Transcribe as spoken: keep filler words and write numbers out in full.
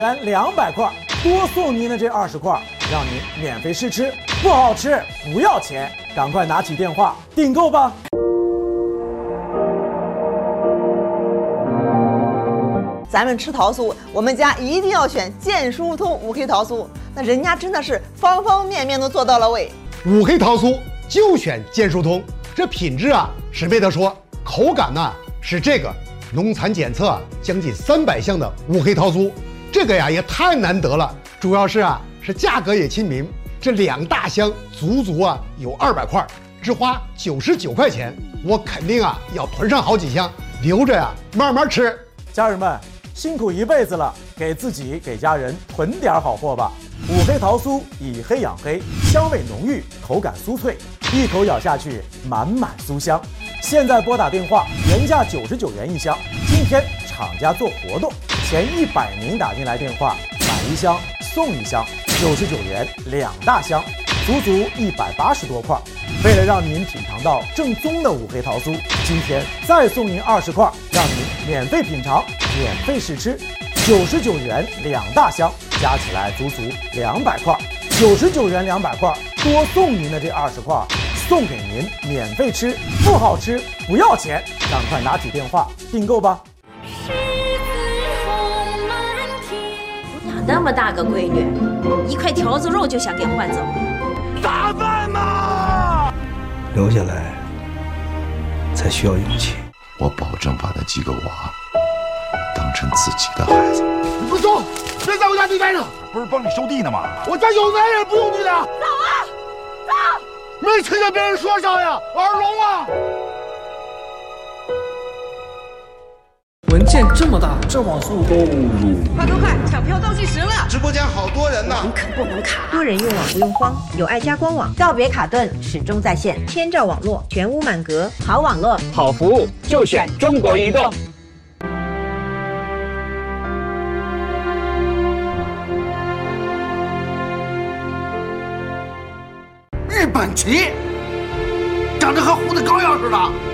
元两百块，多送您的这二十块，让您免费试吃，不好吃不要钱，赶快拿起电话订购吧。 咱们吃桃酥，我们家一定要选健疏通五 K 桃酥，那人家真的是方方面面都做到了位。 五 K 桃酥就选健疏通，这品质啊是没得说，口感呢是这个农残检测将近三百项的五 K 桃酥，这个呀也太难得了。主要是啊是价格也亲民，这两大箱足足啊有二百块，只花九十九块钱，我肯定啊要囤上好几箱，留着呀慢慢吃。 家人们辛苦一辈子了，给自己给家人囤点好货吧。五黑桃酥以黑养黑，香味浓郁，口感酥脆，一口咬下去满满酥香。现在拨打电话，原价九十九元一箱，今天厂家做活动，前一百名打进来电话买一箱送一箱，九十九元两大箱，足足一百八十多块。为了让您品尝到正宗的五黑桃酥，今天再送您二十块，让您免费品尝，免费试吃，九十九元两大箱，加起来足足两百块，九十九元两百块，多送您的这二十块，送给您免费吃，不好吃不要钱，赶快拿起电话订购吧。 呀，那么大个闺女，一块条子肉就想给换走， 打饭吗？ 留下来才需要勇气。 我保证把那几个娃当成自己的孩子。 你不走，别在我家地待着。不是帮你收地呢吗？我家有男人，不用你的。走啊，走！没听见别人说啥呀？耳聋啊！ 文件这么大，这网速够入。 快快快，抢票倒计时了！ 直播间好多人呢， 你可不能卡。 多人用网不用慌，有爱家官网，告别卡顿，始终在线，千兆网络，全屋满格，好网络， 好服务，就选中国移动。 日本旗，长得和胡子膏药似的。